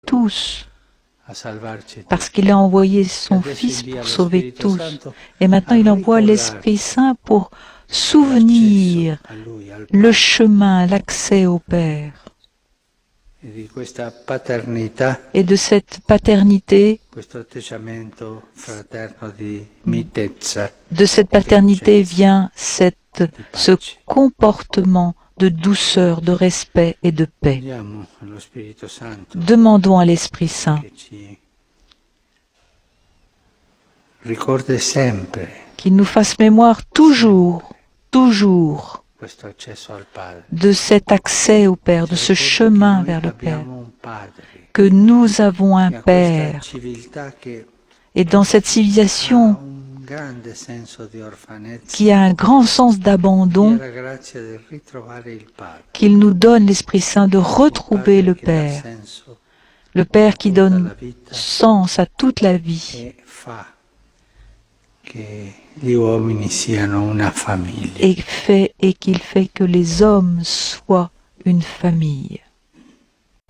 tous, parce qu'il a envoyé son Fils pour sauver tous. Et maintenant, il envoie l'Esprit Saint pour souvenir le chemin, l'accès au Père. Et de cette paternité, vient ce comportement de douceur, de respect et de paix. Demandons à l'Esprit Saint qu'il nous fasse mémoire toujours de cet accès au Père, de ce chemin vers le Père, que nous avons un Père. Et dans cette civilisation qui a un grand sens d'abandon, qu'il nous donne l'Esprit Saint de retrouver le Père qui donne sens à toute la vie et qu'il fait que les hommes soient une famille.